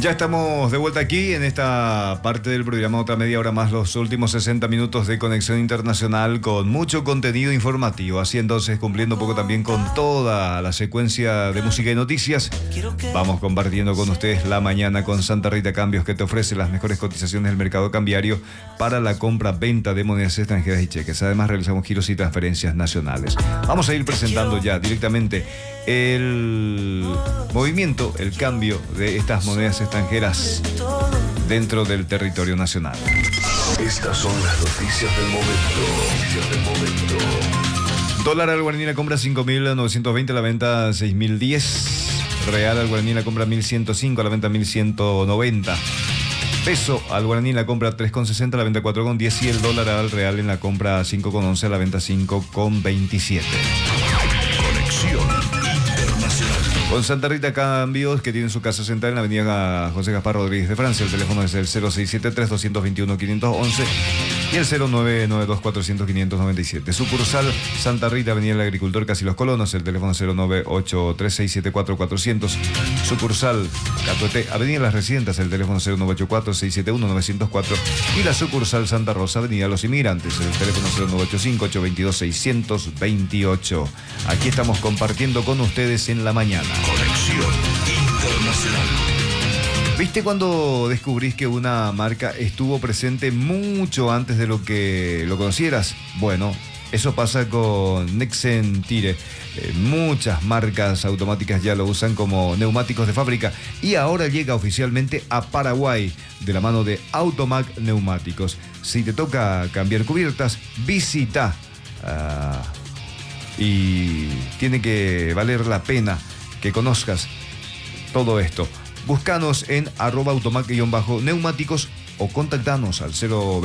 Ya estamos de vuelta aquí en esta parte del programa, otra media hora más, los últimos 60 minutos de Conexión Internacional con mucho contenido informativo. Así entonces, cumpliendo un poco también con toda la secuencia de música y noticias, vamos compartiendo con ustedes la mañana con Santa Rita Cambios, que te ofrece las mejores cotizaciones del mercado cambiario para la compra-venta de monedas extranjeras y cheques. Además, realizamos giros y transferencias nacionales. Vamos a ir presentando ya directamente el movimiento, el cambio de estas monedas extranjeras dentro del territorio nacional. Estas son las noticias del momento. Dólar al guaraní la compra 5.920, a la venta 6.010. Real al guaraní la compra 1.105, a la venta 1.190. Peso al guaraní la compra 3,60, a la venta 4,10. Y el dólar al real en la compra 5,11, a la venta 5,27. Conexión Internacional. Con Santa Rita Cambios, que tiene su casa central en la avenida José Gaspar Rodríguez de Francia. El teléfono es el 0673-221-511 y el 0992-400-597. Sucursal Santa Rita, avenida El Agricultor, casi Los Colonos. El teléfono es 0983-674-400. Sucursal Catuete, avenida Las Residentas. El teléfono es 0984-671-904. Y la sucursal Santa Rosa, avenida Los Inmigrantes. El teléfono es 0985-822-628. Aquí estamos compartiendo con ustedes en la mañana. Conexión Internacional. ¿Viste cuando descubrís que una marca estuvo presente mucho antes de lo que lo conocieras? Bueno, eso pasa con Nexen Tire. Muchas marcas automáticas ya lo usan como neumáticos de fábrica y ahora llega oficialmente a Paraguay de la mano de Automac Neumáticos. Si te toca cambiar cubiertas, visita. Y tiene que valer la pena que conozcas todo esto. Búscanos en @automac_neumáticos o contactanos al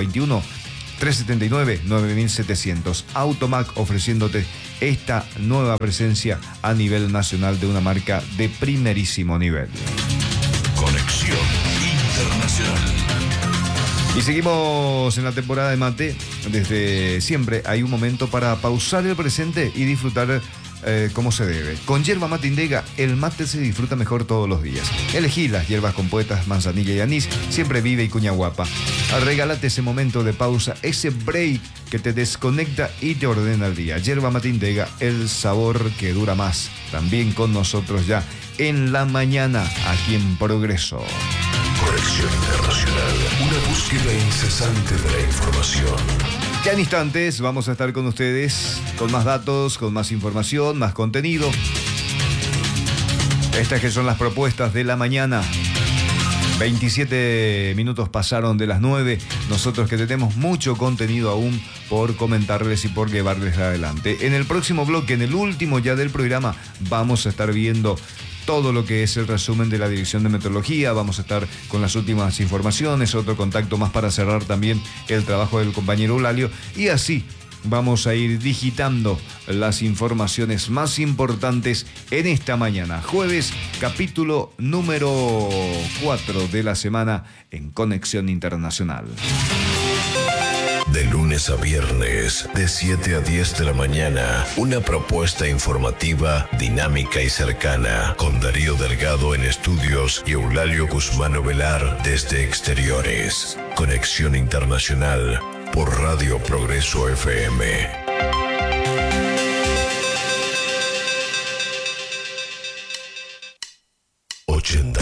021-379-9700. Automac, ofreciéndote esta nueva presencia a nivel nacional de una marca de primerísimo nivel. Conexión Internacional. Y seguimos en la temporada de mate. Desde siempre hay un momento para pausar el presente y disfrutar como se debe. Con yerba mate Indega, el mate se disfruta mejor todos los días. Elegí las hierbas compuestas, manzanilla y anís, siempre vive y cuña guapa. Regálate ese momento de pausa, ese break que te desconecta y te ordena el día. Yerba mate Indega, el sabor que dura más. También con nosotros ya en la mañana, aquí en Progreso. Conexión Internacional. Una búsqueda incesante de la información. Ya en instantes vamos a estar con ustedes con más datos, con más información, más contenido. Estas que son las propuestas de la mañana. 27 minutos pasaron de las 9. Nosotros que tenemos mucho contenido aún por comentarles y por llevarles adelante. En el próximo bloque, en el último ya del programa, vamos a estar viendo todo lo que es el resumen de la Dirección de Meteorología. Vamos a estar con las últimas informaciones, otro contacto más para cerrar también el trabajo del compañero Eulalio. Y así vamos a ir digitando las informaciones más importantes en esta mañana. Jueves, capítulo número 4 de la semana en Conexión Internacional. De lunes a viernes, de 7 a 10 de la mañana, una propuesta informativa, dinámica y cercana, con Darío Delgado en estudios y Eulalio Guzmán Ovelar desde exteriores. Conexión Internacional por Radio Progreso FM. 80.